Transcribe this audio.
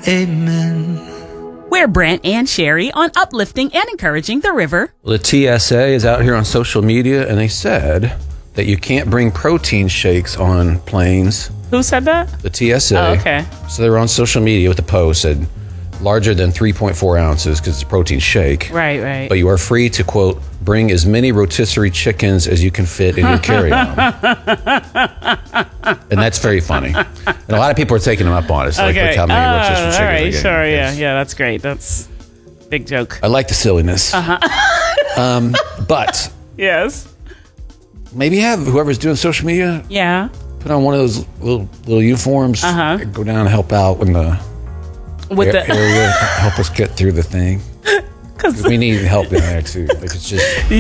Amen. We're Brent and Sherry on uplifting and encouraging the river. The TSA is out here on social media, and they said that you can't bring protein shakes on planes. Who said that? The TSA. Oh, okay. So they were on social media with a post said larger than 3.4 ounces because it's a protein shake. Right. But you are free to, quote, bring as many rotisserie chickens as you can fit in your carry-on. And that's very funny. And a lot of people are taking them up on it. It's like, look how many rotisserie chickens all right, are getting. sure, yeah, that's great. That's a big joke. I like the silliness. But Yes. maybe have whoever's doing social media Yeah. put on one of those little uniforms. Go down and help out in the area. Help us get through the thing. 'Cause we need help in there too. Like it's just